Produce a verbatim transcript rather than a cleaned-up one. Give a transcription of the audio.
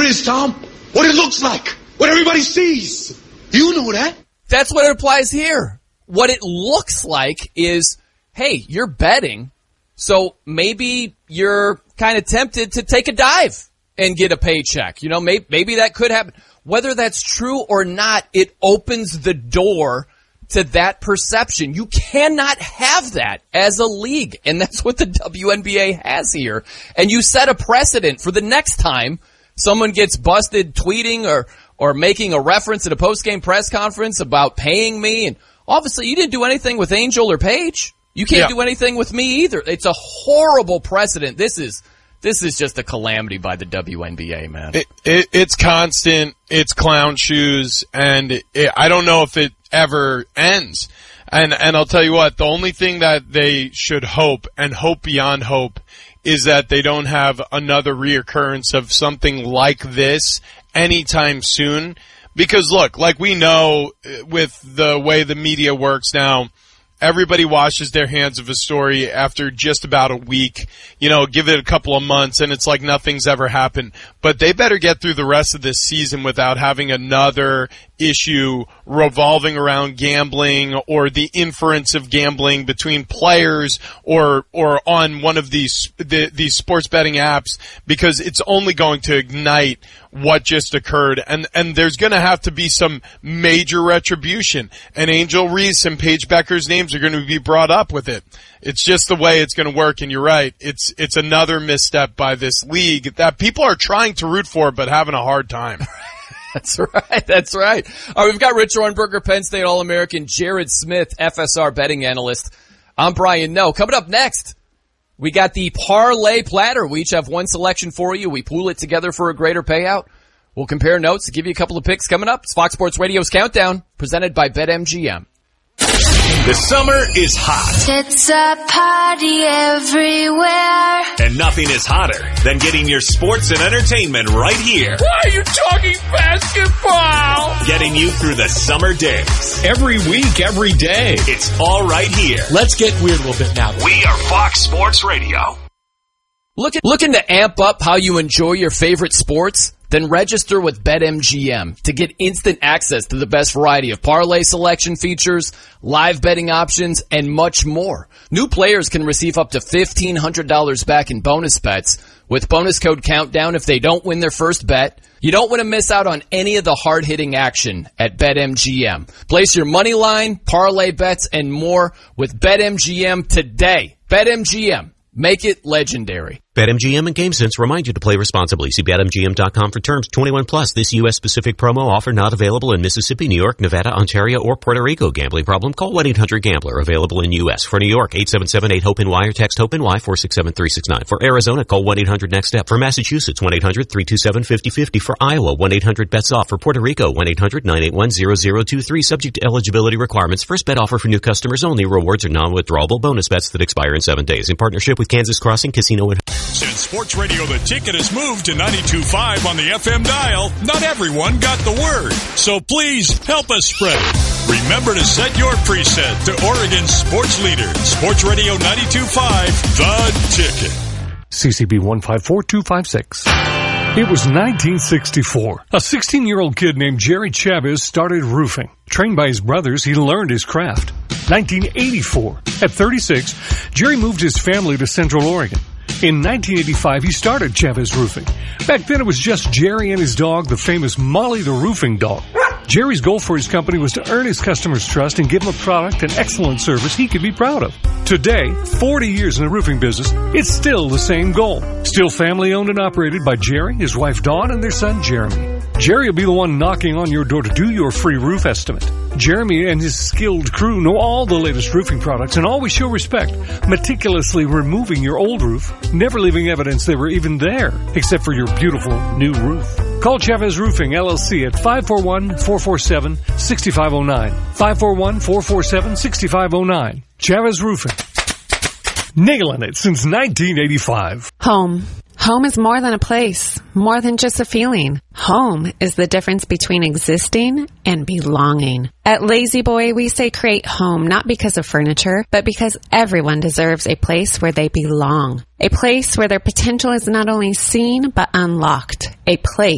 is, Tom. What it looks like. What everybody sees. You know that. That's what it applies here. What it looks like is, hey, you're betting, so maybe you're kind of tempted to take a dive and get a paycheck. You know, maybe, maybe that could happen. Whether that's true or not, it opens the door to that perception. You cannot have that as a league, and that's what the W N B A has here. And you set a precedent for the next time someone gets busted tweeting or or making a reference at a post-game press conference about paying me, and obviously you didn't do anything with Angel or Paige. You can't yeah. do anything with me either. It's a horrible precedent. This is this is just a calamity by the W N B A, man. It, it, it's constant. It's clown shoes, and it, I don't know if it ever ends. And and I'll tell you what, the only thing that they should hope, and hope beyond hope, is that they don't have another reoccurrence of something like this anytime soon. Because look, like we know with the way the media works now, everybody washes their hands of a story after just about a week. You know, give it a couple of months and it's like nothing's ever happened. But they better get through the rest of this season without having another issue revolving around gambling or the inference of gambling between players or or on one of these the, these sports betting apps, because it's only going to ignite what just occurred, and and there's going to have to be some major retribution, and Angel Reese and Paige Becker's names are going to be brought up with it. It's just the way it's going to work, and you're right. It's it's another misstep by this league that people are trying to root for but having a hard time. That's right. That's right. All right, we've got Rich Ornberger, Penn State All-American, Jared Smith, F S R betting analyst. I'm Brian Noe. Coming up next, we got the Parlay Platter. We each have one selection for you. We pool it together for a greater payout. We'll compare notes and give you a couple of picks coming up. It's Fox Sports Radio's Countdown, presented by BetMGM. The summer is hot. It's a party everywhere. And nothing is hotter than getting your sports and entertainment right here. Why are you talking basketball? Getting you through the summer days. Every week, every day. It's all right here. Let's get weird a little bit now. We are Fox Sports Radio. Looking, looking to amp up how you enjoy your favorite sports? Then register with BetMGM to get instant access to the best variety of parlay selection features, live betting options, and much more. New players can receive up to fifteen hundred dollars back in bonus bets with bonus code Countdown if they don't win their first bet. You don't want to miss out on any of the hard-hitting action at BetMGM. Place your money line, parlay bets, and more with BetMGM today. BetMGM. Make it legendary. BetMGM and GameSense remind you to play responsibly. See Bet M G M dot com for terms. twenty-one plus. This U S-specific promo offer not available in Mississippi, New York, Nevada, Ontario, or Puerto Rico. Gambling problem? Call one eight hundred gambler. Available in U S. For New York, eight seven seven eight hope N Y or text HOPE-NY four six seven three six nine. For Arizona, call one eight hundred next step. For Massachusetts, one eight hundred three two seven five zero five zero. For Iowa, one eight hundred bets off. For Puerto Rico, one eight hundred nine eight one zero zero two three. Subject to eligibility requirements. First bet offer for new customers only. Rewards are non-withdrawable bonus bets that expire in seven days. In partnership with Kansas Crossing Casino and... Since Sports Radio The Ticket has moved to ninety-two point five on the F M dial, not everyone got the word. So please help us spread it. Remember to set your preset to Oregon's sports leader, Sports Radio ninety-two point five, The Ticket. C C B one five four two five six. It was nineteen sixty-four. A sixteen-year-old kid named Jerry Chavez started roofing. Trained by his brothers, he learned his craft. nineteen eighty-four. At thirty-six, Jerry moved his family to Central Oregon. In nineteen eighty-five, he started Chavez Roofing. Back then, it was just Jerry and his dog, the famous Molly the Roofing Dog. Jerry's goal for his company was to earn his customers' trust and give them a product and excellent service he could be proud of. Today, forty years in the roofing business, it's still the same goal. Still family owned and operated by Jerry, his wife Dawn, and their son Jeremy. Jerry will be the one knocking on your door to do your free roof estimate. Jeremy and his skilled crew know all the latest roofing products and always show respect, meticulously removing your old roof, never leaving evidence they were even there, except for your beautiful new roof. Call Chavez Roofing, L L C at five four one, four four seven, six five zero nine. five four one, four four seven, six five zero nine. Chavez Roofing. Nailing it since nineteen eighty-five. Home. Home is more than a place, more than just a feeling. Home is the difference between existing and belonging. At Lazy Boy, we say create home not because of furniture, but because everyone deserves a place where they belong. A place where their potential is not only seen, but unlocked. A place